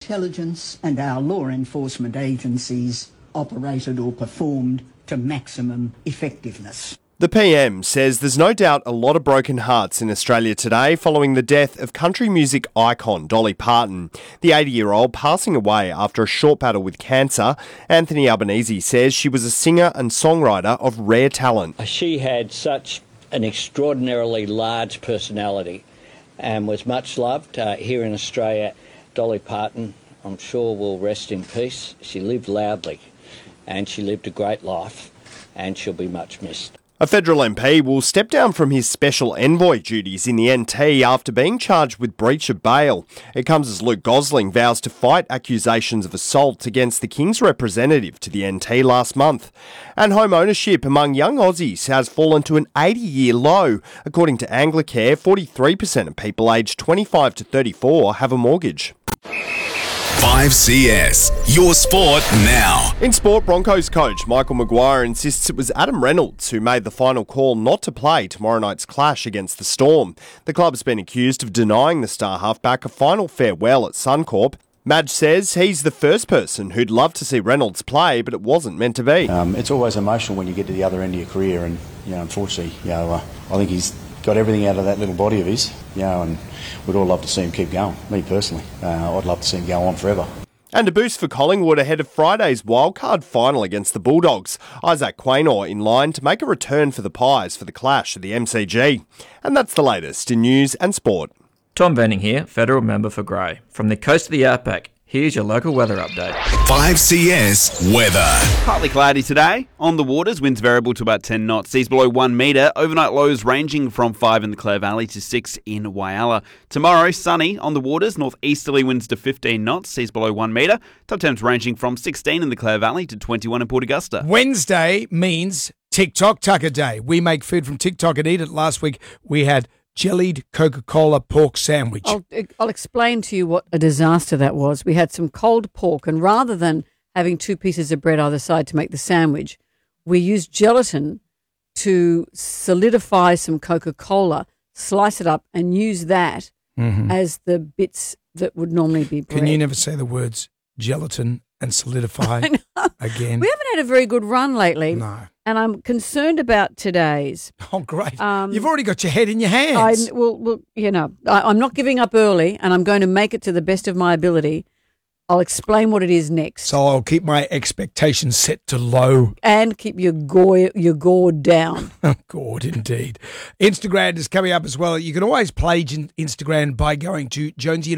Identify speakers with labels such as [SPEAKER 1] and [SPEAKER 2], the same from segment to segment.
[SPEAKER 1] intelligence and our law enforcement agencies operated or performed to maximum effectiveness.
[SPEAKER 2] The PM says there's no doubt a lot of broken hearts in Australia today following the death of country music icon Dolly Parton. The 80-year-old passing away after a short battle with cancer. Anthony Albanese says she was a singer and songwriter of rare talent.
[SPEAKER 3] She had such an extraordinarily large personality and was much loved here in Australia. Dolly Parton, I'm sure, will rest in peace. She lived loudly and she lived a great life and she'll be much missed.
[SPEAKER 2] A federal MP will step down from his special envoy duties in the NT after being charged with breach of bail. It comes as Luke Gosling vows to fight accusations of assault against the King's representative to the NT last month. And home ownership among young Aussies has fallen to an 80-year low. According to Anglicare, 43% of people aged 25 to 34 have a mortgage.
[SPEAKER 4] 5CS, your sport now.
[SPEAKER 2] In sport, Broncos coach Michael Maguire insists it was Adam Reynolds who made the final call not to play tomorrow night's clash against the Storm. The club's been accused of denying the star halfback a final farewell at Suncorp. Madge says he's the first person who'd love to see Reynolds play, but it wasn't meant to be.
[SPEAKER 5] It's always emotional when you get to the other end of your career, and unfortunately, I think he's got everything out of that little body of his, and we'd all love to see him keep going. Me personally, I'd love to see him go on forever.
[SPEAKER 2] And a boost for Collingwood ahead of Friday's wildcard final against the Bulldogs. Isaac Quaynor in line to make a return for the Pies for the clash at the MCG. And that's the latest in news and sport.
[SPEAKER 6] Tom Venning here, federal member for Grey. From the coast of the outback, here's your local weather update.
[SPEAKER 4] 5CS weather.
[SPEAKER 7] Partly cloudy today. On the waters, winds variable to about 10 knots. Seas below 1 metre. Overnight lows ranging from 5 in the Clare Valley to 6 in Whyalla. Tomorrow, sunny. On the waters, northeasterly winds to 15 knots. Seas below 1 metre. Top temps ranging from 16 in the Clare Valley to 21 in Port Augusta.
[SPEAKER 8] Wednesday means TikTok Tucker Day. We make food from TikTok and eat it. Last week, we had jellied Coca-Cola pork sandwich.
[SPEAKER 9] I'll explain to you what a disaster that was. We had some cold pork, and rather than having 2 pieces of bread either side to make the sandwich, we used gelatin to solidify some Coca-Cola, slice it up, and use that as the bits that would normally be bread.
[SPEAKER 8] Can you never say the words gelatin and solidify again?
[SPEAKER 9] We haven't had a very good run lately.
[SPEAKER 8] No.
[SPEAKER 9] And I'm concerned about today's.
[SPEAKER 8] Oh, great. You've already got your head in your hands.
[SPEAKER 9] I'm not giving up early, and I'm going to make it to the best of my ability. I'll explain what it is next.
[SPEAKER 8] So I'll keep my expectations set to low.
[SPEAKER 9] And keep your gourd down.
[SPEAKER 8] Gourd, indeed. Instagram is coming up as well. You can always play Instagram by going to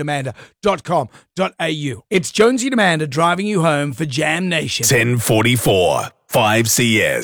[SPEAKER 8] jonesyandamanda.com.au. It's Jonesy and Amanda driving you home for Jam Nation.
[SPEAKER 4] 10:44, 5CS.